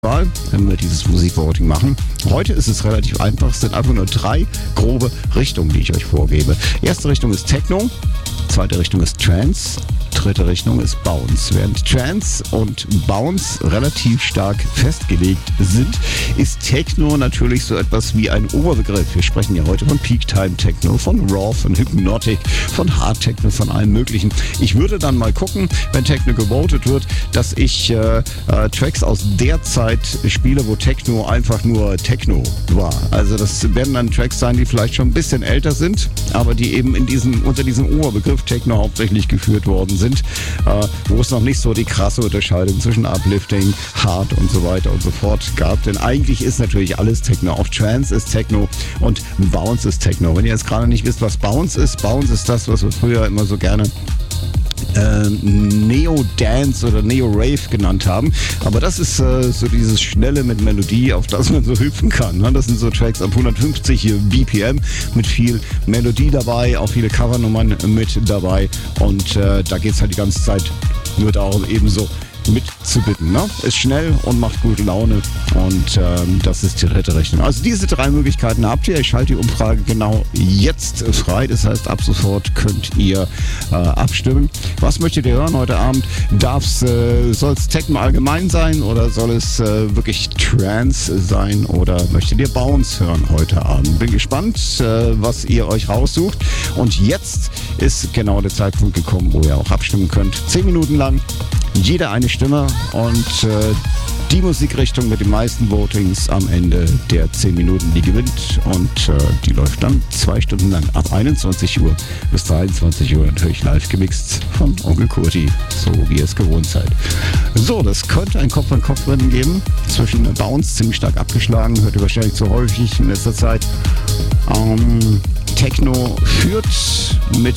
wenn wir dieses Musikvoting machen. Heute ist es relativ einfach. Es sind einfach nur 3 grobe Richtungen, die ich euch vorgebe. Erste Richtung ist Techno, zweite Richtung ist Trance, dritte Richtung ist Bounce. Während Trance und Bounce relativ stark festgelegt sind, ist Techno natürlich so etwas wie ein Oberbegriff. Wir sprechen ja heute von Peak Time Techno, von Raw, von Hypnotic, von Hard Techno, von allem Möglichen. Ich würde dann mal gucken, wenn Techno gewotet wird, dass ich Tracks aus der Zeit spiele, wo Techno einfach nur Techno war. Also das werden dann Tracks sein, die vielleicht schon ein bisschen älter sind, aber die eben unter diesem Oberbegriff Techno hauptsächlich geführt worden sind, wo es noch nicht so die krasse Unterscheidung zwischen Uplifting, Hard und so weiter und so fort gab. Denn eigentlich ist natürlich alles Techno. Auch Trance ist Techno und Bounce ist Techno. Wenn ihr jetzt gerade nicht wisst, was Bounce ist das, was wir früher immer so gerne Neo-Dance oder Neo-Rave genannt haben. Aber das ist so dieses Schnelle mit Melodie, auf das man so hüpfen kann. Ne? Das sind so Tracks ab 150 BPM mit viel Melodie dabei, auch viele Covernummern mit dabei. Und da geht es halt die ganze Zeit nur darum, ebenso mitzubitten. Ne? Ist schnell und macht gute Laune und das ist die dritte Richtung. Also diese 3 Möglichkeiten habt ihr. Ich schalte die Umfrage genau jetzt frei. Das heißt, ab sofort könnt ihr abstimmen. Was möchtet ihr hören heute Abend? Soll es Techno allgemein sein oder soll es wirklich Trance sein oder möchtet ihr Bounce hören heute Abend? Bin gespannt, was ihr euch raussucht. Und jetzt ist genau der Zeitpunkt gekommen, wo ihr auch abstimmen könnt. 10 Minuten lang. Jeder eine Stimme und die Musikrichtung mit den meisten Votings am Ende der 10 Minuten, die gewinnt und die läuft dann 2 Stunden lang ab 21 Uhr bis 23 Uhr natürlich live gemixt von Onkel Kurti, so wie ihr es gewohnt seid. So, das könnte ein Kopf-an-Kopf-Rennen geben, zwischen Bounce ziemlich stark abgeschlagen, hört ihr wahrscheinlich zu häufig in letzter Zeit. Techno führt mit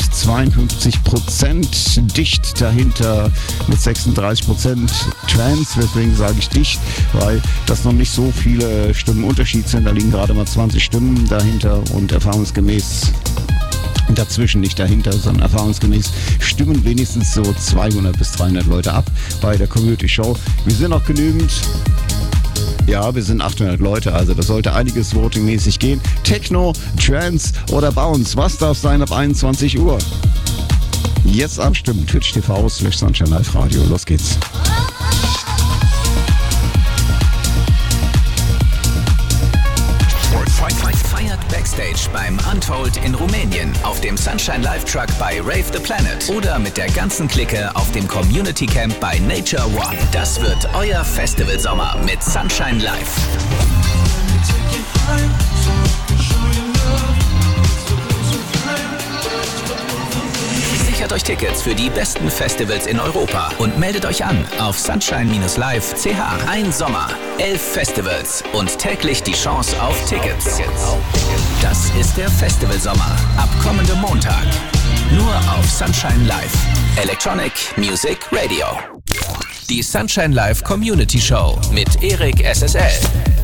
52%, dicht dahinter mit 36% Trance. Weswegen sage ich dicht, weil das noch nicht so viele Stimmen Unterschied sind. Da liegen gerade mal 20 Stimmen dahinter und erfahrungsgemäß dazwischen, nicht dahinter, sondern erfahrungsgemäß stimmen wenigstens so 200 bis 300 Leute ab bei der Community Show. Wir sind noch genügend. Ja, wir sind 800 Leute, also das sollte einiges votingmäßig gehen. Techno, Trance oder Bounce, was darf sein ab 21 Uhr? Jetzt abstimmen, Twitch TV/Sunshine Live Radio, los geht's. Feiert Backstage beim Untold in Rumänien, auf dem Sunshine Live Truck bei Rave the Planet oder mit der ganzen Clique auf dem Community Camp bei Nature One. Das wird euer Festivalsommer mit Sunshine Live. Sichert euch Tickets für die besten Festivals in Europa und meldet euch an auf sunshine-live.ch. Ein Sommer, 11 Festivals und täglich die Chance auf Tickets. Das ist der Festivalsommer ab kommendem Montag. Nur auf Sunshine Live. Electronic Music Radio. Die Sunshine Live Community Show mit Erik SSL.